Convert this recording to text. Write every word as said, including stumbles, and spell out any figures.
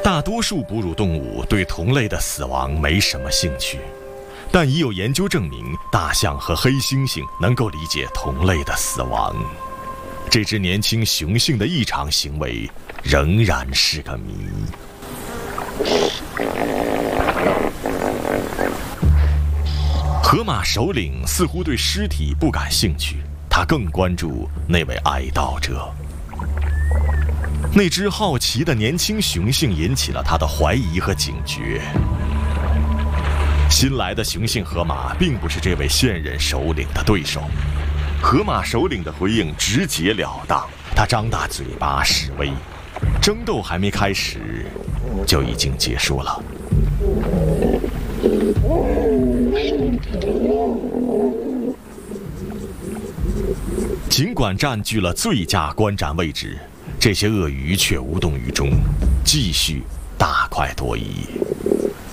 大多数哺乳动物对同类的死亡没什么兴趣，但已有研究证明，大象和黑猩猩能够理解同类的死亡。这只年轻雄性的异常行为仍然是个谜。河马首领似乎对尸体不感兴趣，他更关注那位哀悼者。那只好奇的年轻雄性引起了他的怀疑和警觉。新来的雄性河马并不是这位现任首领的对手。河马首领的回应直截了当，他张大嘴巴示威。争斗还没开始，就已经结束了。尽管占据了最佳观战位置，这些鳄鱼却无动于衷，继续大快朵颐。